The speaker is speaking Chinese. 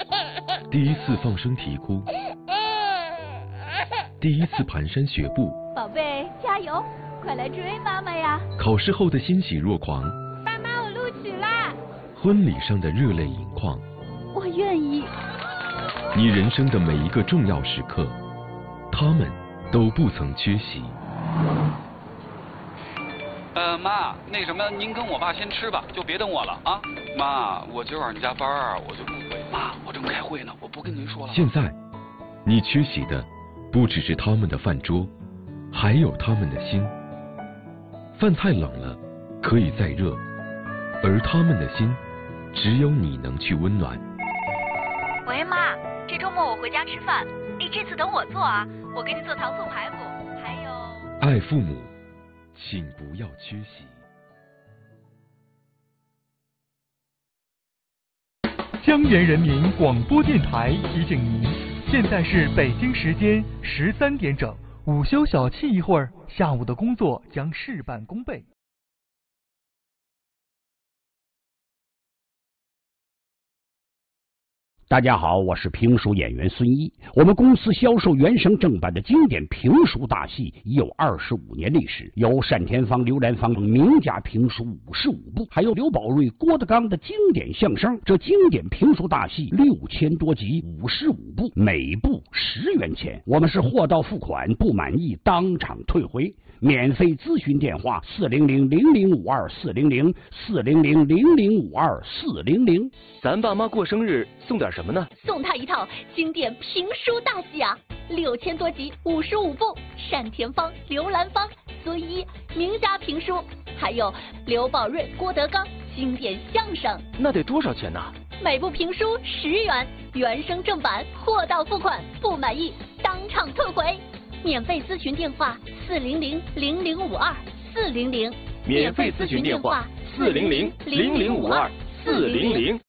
第一次放声啼哭，第一次蹒跚学步， 宝贝，加油，快来追妈妈呀！ 考试后的欣喜若狂， 爸妈，我录取啦！ 婚礼上的热泪盈眶， 我愿意。 你人生的每一个重要时刻，他们都不曾缺席。 妈，那什么，您跟我爸先吃吧，就别等我了啊。妈，我今晚上加班啊，我就不回。妈，我正开会呢，我不跟您说了。 现在，你缺席的不只是他们的饭桌，还有他们的心。饭太冷了，可以再热，而他们的心，只有你能去温暖。 喂，妈，这周末我回家吃饭，你这次等我做啊，我给你做糖醋排骨，还有…… 爱父母，请不要缺席。 江源人民广播电台提醒您，现在是北京时间13点整，午休小憩一会儿，下午的工作将事半功倍。 大家好，我是评书演员孙一。我们公司销售原声正版的经典评书大戏已有25年历史，有单田芳、刘兰芳等名家评书55部，还有刘宝瑞、郭德纲的经典相声。这经典评书大戏6000多集，55部，每部10元钱。我们是货到付款，不满意当场退回。免费咨询电话400-0052-400，400-0052-400。 咱爸妈过生日送点什么呢？ 送他一套经典评书大戏啊，6000多集，55部，单田芳、刘兰芳、孙一名家评书，还有刘宝瑞、郭德纲经典相声。 那得多少钱呢？ 每部评书10元，原声正版，货到付款，不满意当场退回。免费咨询电话400-0052-400， 免费咨询电话400-0052-400。